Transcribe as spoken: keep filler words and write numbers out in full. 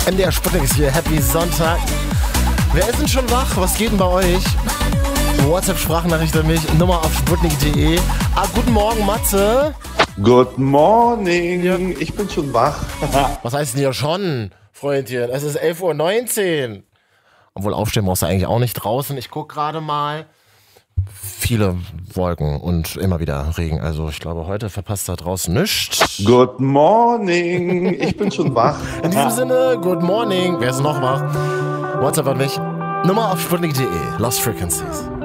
M D R Sputnik ist hier. Happy Sonntag. Wer ist denn schon wach? Was geht denn bei euch? WhatsApp-Sprachnachricht an mich. Nummer auf sputnik punkt de. Ah, guten Morgen, Matze. Good morning. Ja. Ich bin schon wach. Was heißt denn hier schon, Freundchen? Es ist elf Uhr neunzehn. Obwohl aufstehen brauchst du eigentlich auch nicht draußen. Ich gucke gerade mal. Viele Wolken und immer wieder Regen. Also ich glaube, heute verpasst da draußen nichts. Good morning. Ich bin schon wach. In diesem Sinne, good morning. Wer ist noch wach? WhatsApp an mich. Nummer auf sputnik punkt de. Lost Frequencies.